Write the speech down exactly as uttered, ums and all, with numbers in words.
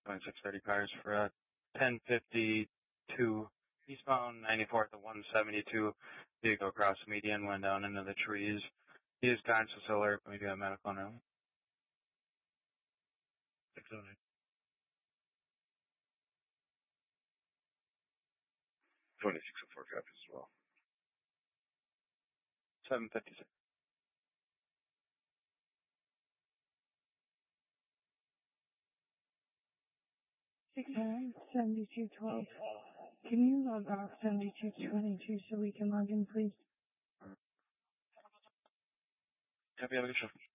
twenty-six thirty cars for uh, ten fifty-two eastbound ninety-fourth at one seventy-two. Vehicle across the median, went down into the trees. He is conscious alert, but we do have medical now. six oh nine. twenty-six oh four copies as well. seven fifty-six. six hundred seventy-two twelve. Can you log off seventy-two twenty-two so we can log in, please? Copy, have a good show.